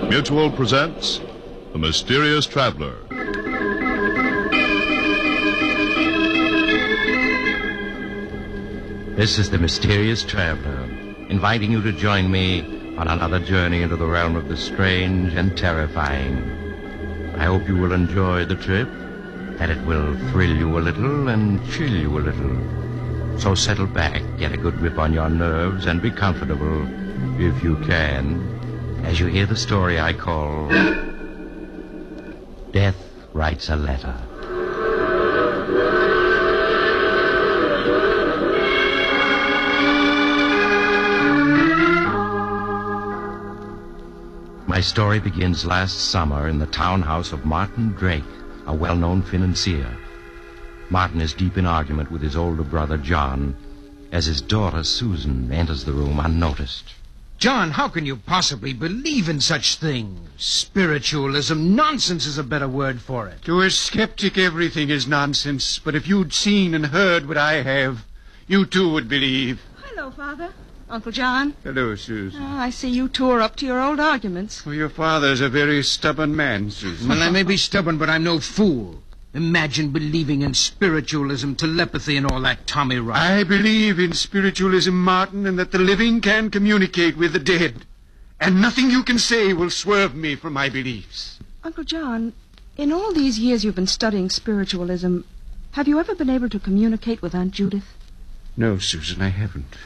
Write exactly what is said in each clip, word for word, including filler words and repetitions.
Mutual presents The Mysterious Traveler. This is The Mysterious Traveler, inviting you to join me on another journey into the realm of the strange and terrifying. I hope you will enjoy the trip, that it will thrill you a little and chill you a little. So settle back, get a good grip on your nerves, and be comfortable, if you can, as you hear the story I call Death Writes a Letter. My story begins last summer in the townhouse of Martin Drake, a well-known financier. Martin is deep in argument with his older brother, John, as his daughter, Susan, enters the room unnoticed. John, how can you possibly believe in such things? Spiritualism, nonsense is a better word for it. To a skeptic, everything is nonsense. But if you'd seen and heard what I have, you too would believe. Hello, Father. Uncle John. Hello, Susan. Oh, I see you two are up to your old arguments. Well, your father's a very stubborn man, Susan. Well, I may be stubborn, but I'm no fool. Imagine believing in spiritualism, telepathy, and all that tommy rot. I believe in spiritualism, Martin, and that the living can communicate with the dead. And nothing you can say will swerve me from my beliefs. Uncle John, in all these years you've been studying spiritualism, have you ever been able to communicate with Aunt Judith? No, Susan, I haven't.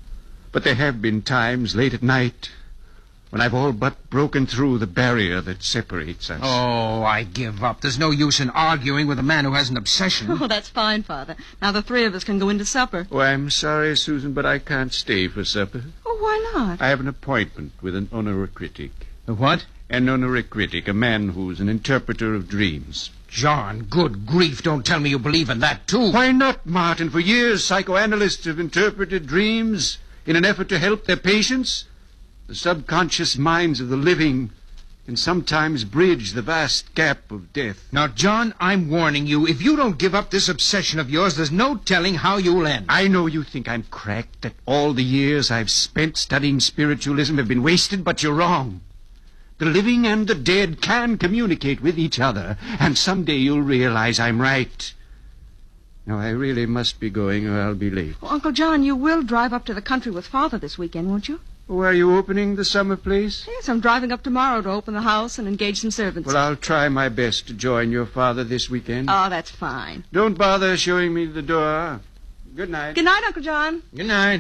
But there have been times late at night when I've all but broken through the barrier that separates us. Oh, I give up. There's no use in arguing with a man who has an obsession. Oh, that's fine, Father. Now the three of us can go into supper. Oh, I'm sorry, Susan, but I can't stay for supper. Oh, why not? I have an appointment with an onoricritic. A what? An onoricritic, a man who's an interpreter of dreams. John, good grief, don't tell me you believe in that, too. Why not, Martin? For years, psychoanalysts have interpreted dreams in an effort to help their patients. The subconscious minds of the living can sometimes bridge the vast gap of death. Now, John, I'm warning you. If you don't give up this obsession of yours, there's no telling how you'll end. I know you think I'm cracked, that all the years I've spent studying spiritualism have been wasted, but you're wrong. The living and the dead can communicate with each other, and someday you'll realize I'm right. Now, I really must be going or I'll be late. Well, Uncle John, you will drive up to the country with Father this weekend, won't you? Oh, are you opening the summer place? Yes, I'm driving up tomorrow to open the house and engage some servants. Well, I'll try my best to join your father this weekend. Oh, that's fine. Don't bother showing me the door. Good night. Good night, Uncle John. Good night.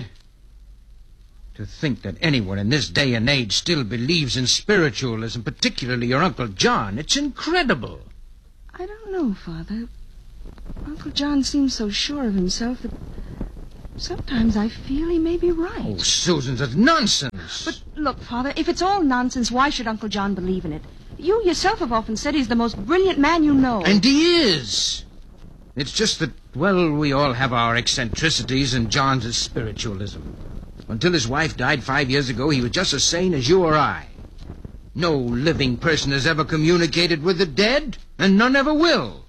To think that anyone in this day and age still believes in spiritualism, particularly your Uncle John, it's incredible. I don't know, Father. Uncle John seems so sure of himself that sometimes I feel he may be right. Oh, Susan, that's nonsense. But look, Father, if it's all nonsense, why should Uncle John believe in it? You yourself have often said he's the most brilliant man you know. And he is. It's just that, well, we all have our eccentricities, and John's is spiritualism. Until his wife died five years ago, he was just as sane as you or I. No living person has ever communicated with the dead, and none ever will.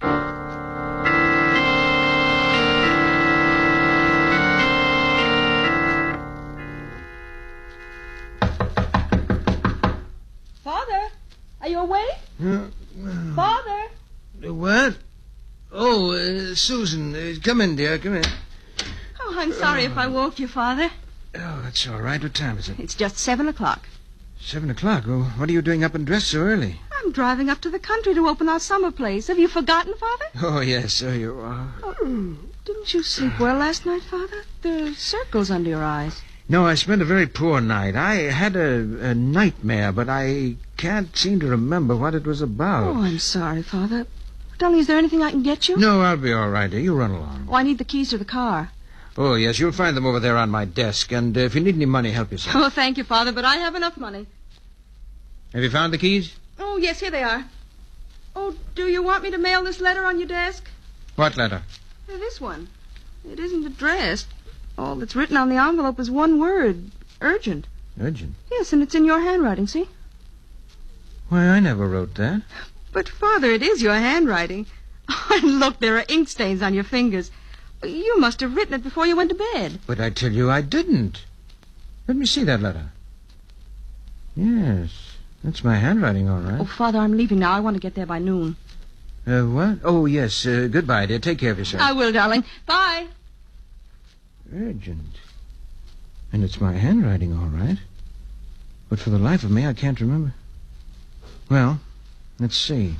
Father, are you awake? Uh, Father? What? Oh, uh, Susan, uh, come in, dear, come in. Oh, I'm sorry if I woke you, Father. Oh, that's all right. What time is it? It's just seven o'clock. Seven o'clock. Oh, what are you doing up and dressed so early? I'm driving up to the country to open our summer place. Have you forgotten, Father? Oh, yes, so you are. Oh, didn't you sleep well last night, Father? There are circles under your eyes. No, I spent a very poor night. I had a, a nightmare, but I can't seem to remember what it was about. Oh, I'm sorry, Father. Darling, is there anything I can get you? No, I'll be all right, dear. You run along. Oh, I need the keys to the car. Oh, yes, you'll find them over there on my desk. And uh, if you need any money, help yourself. Oh, thank you, Father, but I have enough money. Have you found the keys? Oh, yes, here they are. Oh, do you want me to mail this letter on your desk? What letter? Uh, This one. It isn't addressed. All that's written on the envelope is one word. Urgent. Urgent? Yes, and it's in your handwriting, see? Why, I never wrote that. But, Father, it is your handwriting. And look, there are ink stains on your fingers. You must have written it before you went to bed. But I tell you I didn't. Let me see that letter. Yes, That's my handwriting, all right. Oh, Father, I'm leaving now. I want to get there by noon. Uh, what? Oh, yes. Uh, goodbye, dear. Take care of yourself. I will, darling. Bye. Urgent. And it's my handwriting, all right. But for the life of me, I can't remember. Well, let's see.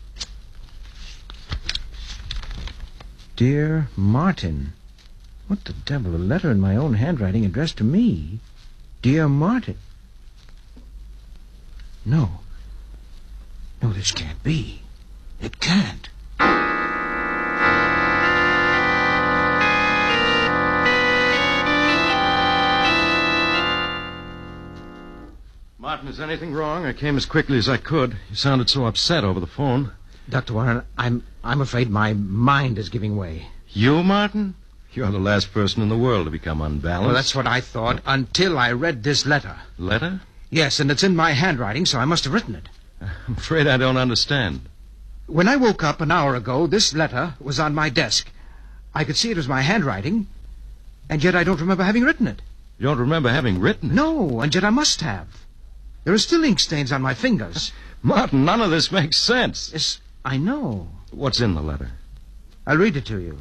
Dear Martin. What the devil? A letter in my own handwriting addressed to me. Dear Martin. No. No, this can't be. It can't. Martin, is anything wrong? I came as quickly as I could. You sounded so upset over the phone. Doctor Warren, I'm I'm afraid my mind is giving way. You, Martin? You're the last person in the world to become unbalanced. Well, that's what I thought until I read this letter. Letter? Yes, and it's in my handwriting, so I must have written it. I'm afraid I don't understand. When I woke up an hour ago, this letter was on my desk. I could see it was my handwriting, and yet I don't remember having written it. You don't remember having written it? No, and yet I must have. There are still ink stains on my fingers. Martin, none of this makes sense. Yes, I know. What's in the letter? I'll read it to you.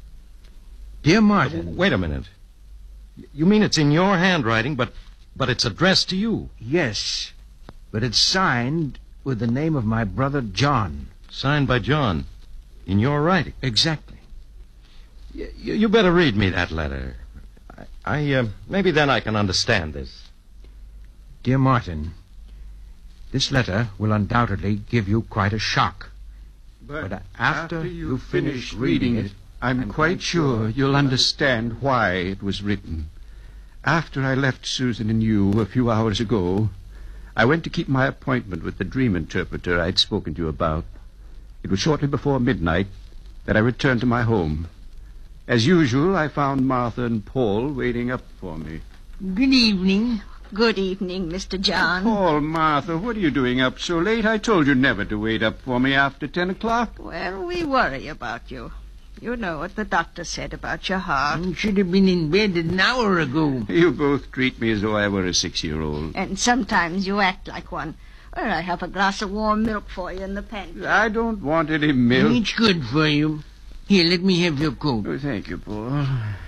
Dear Martin. Wait a minute. You mean it's in your handwriting, but but it's addressed to you? Yes, but it's signed with the name of my brother John. Signed by John. In your writing? Exactly. You, you better read me that letter. I, I uh, maybe then I can understand this. Dear Martin, this letter will undoubtedly give you quite a shock. But, But after, after you you finish finish reading reading it, I'm, quite sure you'll understand why it was written. After I left Susan and you a few hours ago, I went to keep my appointment with the dream interpreter I'd spoken to you about. It was shortly before midnight that I returned to my home. As usual, I found Martha and Paul waiting up for me. Good evening. Good evening, Mister John. Paul, Martha, what are you doing up so late? I told you never to wait up for me after ten o'clock. Well, we worry about you. You know what the doctor said about your heart. You should have been in bed an hour ago. You both treat me as though I were a six-year-old. And sometimes you act like one. Well, I have a glass of warm milk for you in the pantry. I don't want any milk. It's good for you. Here, let me have your coat. Oh, thank you, Paul.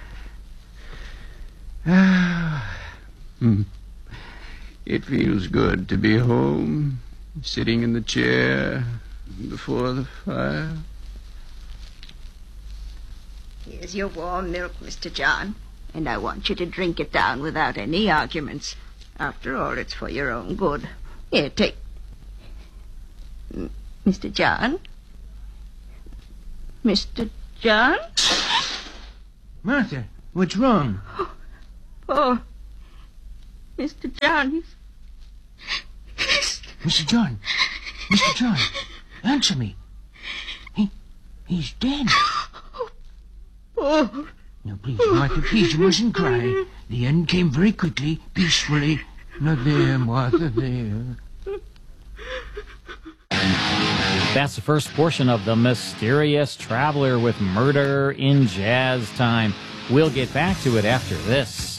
Ah, hmm. It feels good to be home, sitting in the chair before the fire. Here's your warm milk, Mister John. And I want you to drink it down without any arguments. After all, it's for your own good. Here, take... M- Mister John? Mister John? Martha, what's wrong? Oh, Mister John, he's... Mister John. Mister John, answer me. He, he's dead. Oh. Now, please, Martha, please, you mustn't cry. The end came very quickly, peacefully. Not there, Martha, there. That's the first portion of The Mysterious Traveler with Murder in Jazz Time. We'll get back to it after this.